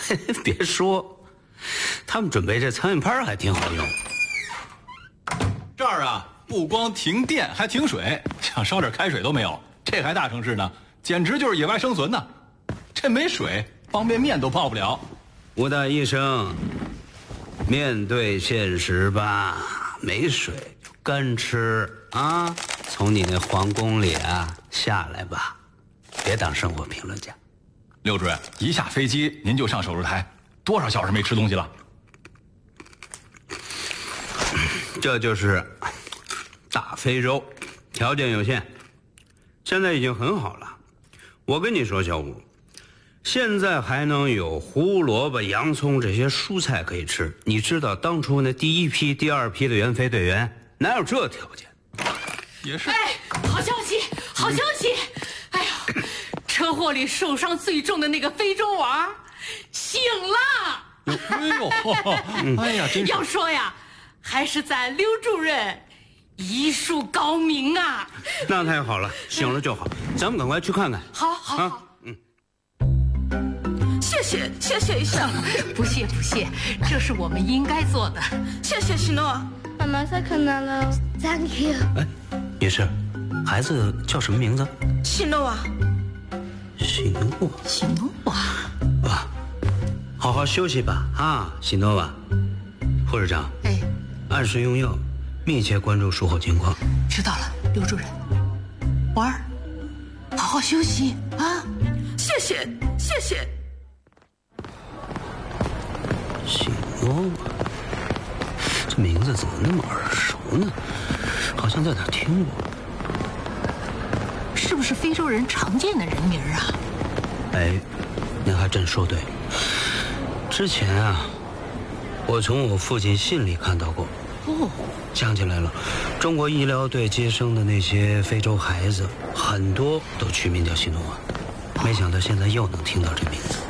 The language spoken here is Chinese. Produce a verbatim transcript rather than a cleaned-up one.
别说，他们准备这苍蝇拍还挺好用。 这儿啊，不光停电，还停水，想烧点开水都没有。这还大城市呢，简直就是野外生存呢。这没水，方便面都泡不了。 吴大医生，面对现实吧，没水就干吃啊！从你那皇宫里啊下来吧，别当生活评论家。 刘主任，一下飞机您就上手术台，多少小时没吃东西了？ 这就是大非洲，条件有限，现在已经很好了。我跟你说，小吴，现在还能有胡萝卜、洋葱这些蔬菜可以吃。你知道当初那第一批、第二批的援非队员哪有这条件？ 也是。 哎，好消息，好消息！哎呀，车祸里受伤最重的那个非洲娃醒了！ 哎呦，哎呀，真是！ 要说呀，还是咱刘主任医术高明啊！ 那太好了，醒了就好，咱们赶快去看看。 好，好， 啊好。 嗯， 谢谢，谢谢一下， 不谢不谢，这是我们应该做的。 谢谢喜诺。 妈妈再看到了 ，Thank you。 哎，女士，孩子叫什么名字？ 喜诺啊， 喜诺。 喜诺瓦， 哇，好好休息吧啊，喜诺瓦。护士长， 哎， 按时用药，密切关注术后情况。 知道了，刘主任。婉儿，好好休息啊！ 谢谢，谢谢。 喜诺瓦，这名字怎么那么耳熟呢？好像在哪儿听过。 是不是非洲人常见的人名啊？ 哎，您还真说对了。之前啊，我从我父亲信里看到过。 哦， 想起来了，中国医疗队接生的那些非洲孩子，很多都取名叫喜诺瓦。没想到现在又能听到这名字。